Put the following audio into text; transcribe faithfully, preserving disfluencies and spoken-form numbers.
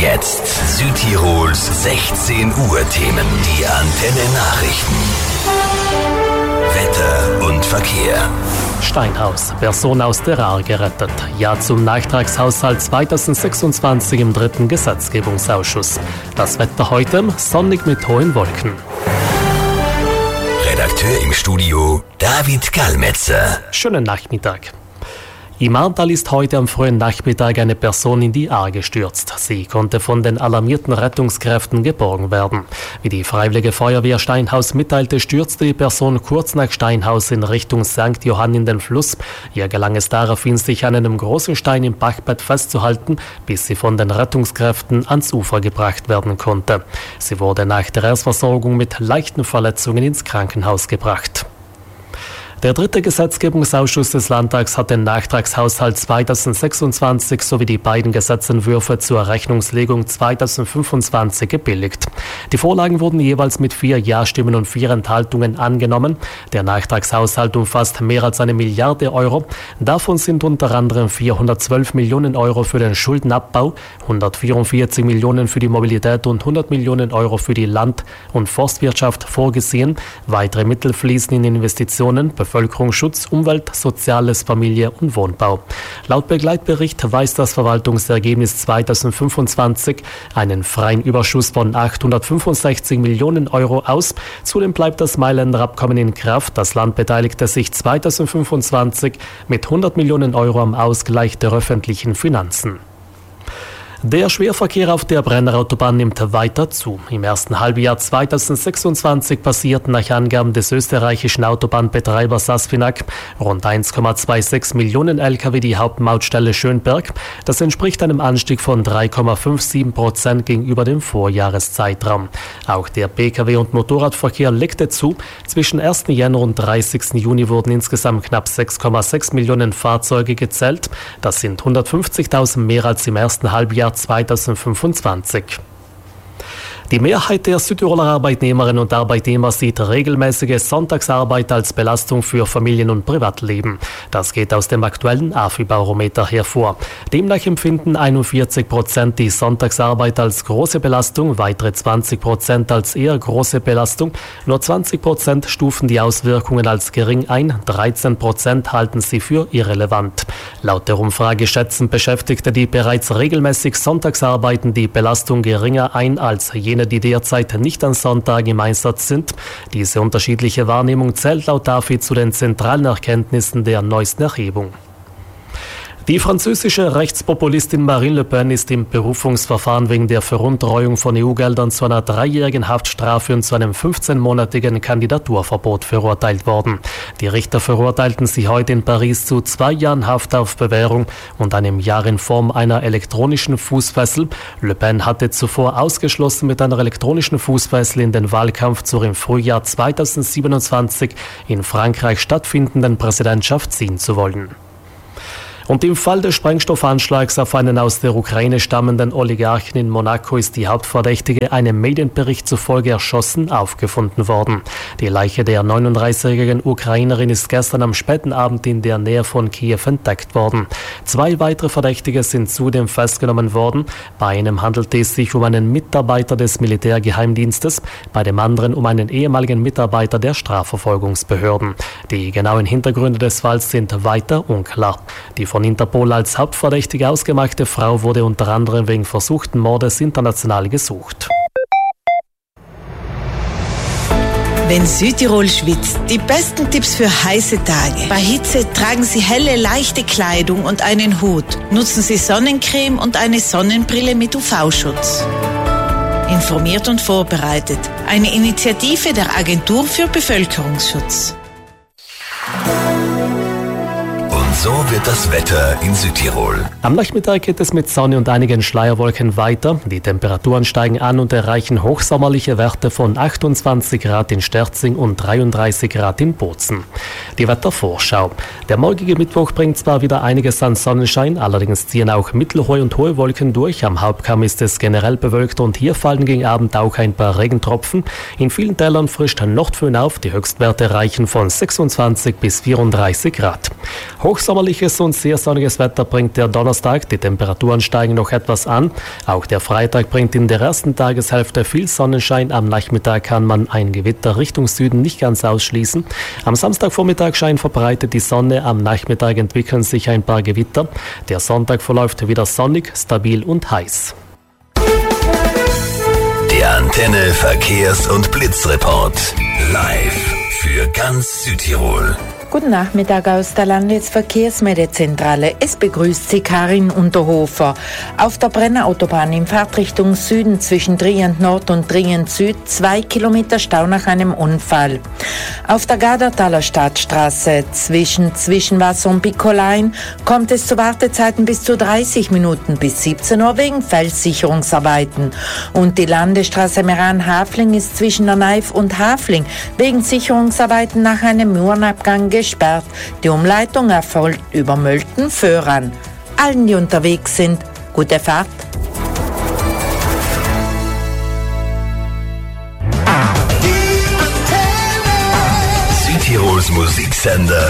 jetzt Südtirols sechzehn Uhr Themen. Die Antenne Nachrichten. Wetter und Verkehr. Steinhaus, Person aus der Ahr gerettet. Ja zum Nachtragshaushalt zweitausendsechsundzwanzig im dritten Gesetzgebungsausschuss. Das Wetter heute sonnig mit hohen Wolken. Redakteur im Studio David Gallmetzer. Schönen Nachmittag. Im Ahrtal ist heute am frühen Nachmittag eine Person in die Ahr gestürzt. Sie konnte von den alarmierten Rettungskräften geborgen werden. Wie die Freiwillige Feuerwehr Steinhaus mitteilte, stürzte die Person kurz nach Steinhaus in Richtung Sankt Johann in den Fluss. Ihr gelang es daraufhin, sich an einem großen Stein im Bachbett festzuhalten, bis sie von den Rettungskräften ans Ufer gebracht werden konnte. Sie wurde nach der Erstversorgung mit leichten Verletzungen ins Krankenhaus gebracht. Der dritte Gesetzgebungsausschuss des Landtags hat den Nachtragshaushalt zweitausendsechsundzwanzig sowie die beiden Gesetzentwürfe zur Rechnungslegung zweitausendfünfundzwanzig gebilligt. Die Vorlagen wurden jeweils mit vier Ja-Stimmen und vier Enthaltungen angenommen. Der Nachtragshaushalt umfasst mehr als eine Milliarde Euro. Davon sind unter anderem vierhundertzwölf Millionen Euro für den Schuldenabbau, hundertvierundvierzig Millionen für die Mobilität und hundert Millionen Euro für die Land- und Forstwirtschaft vorgesehen. Weitere Mittel fließen in Investitionen, Bevölkerungsschutz, Umwelt, Soziales, Familie und Wohnbau. Laut Begleitbericht weist das Verwaltungsergebnis zweitausendfünfundzwanzig einen freien Überschuss von achthundertfünfundsechzig Millionen Euro aus. Zudem bleibt das Mailänder Abkommen in Kraft. Das Land beteiligte sich zweitausendfünfundzwanzig mit hundert Millionen Euro am Ausgleich der öffentlichen Finanzen. Der Schwerverkehr auf der Brennerautobahn nimmt weiter zu. Im ersten Halbjahr zweitausendsechsundzwanzig passierten nach Angaben des österreichischen Autobahnbetreibers Asfinag rund eins Komma sechsundzwanzig Millionen L K W die Hauptmautstelle Schönberg. Das entspricht einem Anstieg von drei Komma siebenundfünfzig Prozent gegenüber dem Vorjahreszeitraum. Auch der P K W- und Motorradverkehr legte zu. Zwischen ersten Jänner und dreißigsten Juni wurden insgesamt knapp sechs Komma sechs Millionen Fahrzeuge gezählt. Das sind hundertfünfzigtausend mehr als im ersten Halbjahr zweitausendfünfundzwanzig. Die Mehrheit der Südtiroler Arbeitnehmerinnen und Arbeitnehmer sieht regelmäßige Sonntagsarbeit als Belastung für Familien- und Privatleben. Das geht aus dem aktuellen A F I-Barometer hervor. Demnach empfinden einundvierzig Prozent die Sonntagsarbeit als große Belastung, weitere zwanzig Prozent als eher große Belastung, nur zwanzig Prozent stufen die Auswirkungen als gering ein, dreizehn Prozent halten sie für irrelevant. Laut der Umfrage schätzen Beschäftigte, die bereits regelmäßig sonntags arbeiten, die Belastung geringer ein als jene, die derzeit nicht an Sonntagen im Einsatz sind. Diese unterschiedliche Wahrnehmung zählt laut A F I zu den zentralen Erkenntnissen der neuesten Erhebung. Die französische Rechtspopulistin Marine Le Pen ist im Berufungsverfahren wegen der Veruntreuung von E U-Geldern zu einer dreijährigen Haftstrafe und zu einem fünfzehnmonatigen Kandidaturverbot verurteilt worden. Die Richter verurteilten sie heute in Paris zu zwei Jahren Haft auf Bewährung und einem Jahr in Form einer elektronischen Fußfessel. Le Pen hatte zuvor ausgeschlossen, mit einer elektronischen Fußfessel in den Wahlkampf zur im Frühjahr zweitausendsiebenundzwanzig in Frankreich stattfindenden Präsidentschaft ziehen zu wollen. Und im Fall des Sprengstoffanschlags auf einen aus der Ukraine stammenden Oligarchen in Monaco ist die Hauptverdächtige einem Medienbericht zufolge erschossen aufgefunden worden. Die Leiche der neununddreißigjährigen Ukrainerin ist gestern am späten Abend in der Nähe von Kiew entdeckt worden. Zwei weitere Verdächtige sind zudem festgenommen worden. Bei einem handelte es sich um einen Mitarbeiter des Militärgeheimdienstes, bei dem anderen um einen ehemaligen Mitarbeiter der Strafverfolgungsbehörden. Die genauen Hintergründe des Falls sind weiter unklar. Die von Interpol als Hauptverdächtige ausgemachte Frau wurde unter anderem wegen versuchten Mordes international gesucht. Wenn Südtirol schwitzt, die besten Tipps für heiße Tage. Bei Hitze tragen Sie helle, leichte Kleidung und einen Hut. Nutzen Sie Sonnencreme und eine Sonnenbrille mit U V-Schutz. Informiert und vorbereitet. Eine Initiative der Agentur für Bevölkerungsschutz. So wird das Wetter in Südtirol. Am Nachmittag geht es mit Sonne und einigen Schleierwolken weiter. Die Temperaturen steigen an und erreichen hochsommerliche Werte von achtundzwanzig Grad in Sterzing und dreiunddreißig Grad in Bozen. Die Wettervorschau. Der morgige Mittwoch bringt zwar wieder einiges an Sonnenschein, allerdings ziehen auch mittelhohe und hohe Wolken durch. Am Hauptkamm ist es generell bewölkt und hier fallen gegen Abend auch ein paar Regentropfen. In vielen Tälern frischt Nordföhn auf. Die Höchstwerte reichen von sechsundzwanzig bis vierunddreißig Grad. Hochsommer Frühsommerliches und sehr sonniges Wetter bringt der Donnerstag. Die Temperaturen steigen noch etwas an. Auch der Freitag bringt in der ersten Tageshälfte viel Sonnenschein. Am Nachmittag kann man ein Gewitter Richtung Süden nicht ganz ausschließen. Am Samstagvormittag scheint verbreitet die Sonne. Am Nachmittag entwickeln sich ein paar Gewitter. Der Sonntag verläuft wieder sonnig, stabil und heiß. Der Antenne Verkehrs- und Blitzreport. Live für ganz Südtirol. Guten Nachmittag aus der Landesverkehrsmeldezentrale. Es begrüßt Sie Karin Unterhofer. Auf der Brenner-Autobahn in Fahrtrichtung Süden zwischen Trient Nord und Trient Süd zwei Kilometer Stau nach einem Unfall. Auf der Gardertaler Stadtstraße zwischen Zwischenwasser und Picolein kommt es zu Wartezeiten bis zu dreißig Minuten bis siebzehn Uhr wegen Felssicherungsarbeiten. Und die Landesstraße Meran-Hafling ist zwischen der Neif und Hafling wegen Sicherungsarbeiten nach einem Murenabgang gesperrt. Die Umleitung erfolgt über Mölten-Föhran. Allen, die unterwegs sind, gute Fahrt. Südtirols Musiksender